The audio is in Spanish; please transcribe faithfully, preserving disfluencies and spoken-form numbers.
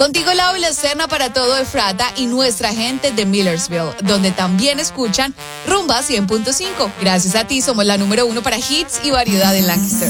Contigo la habla externa para todo Efrata y nuestra gente de Millersville, donde también escuchan Rumba cien punto cinco. Gracias a ti somos la número uno para hits y variedad en Lancaster.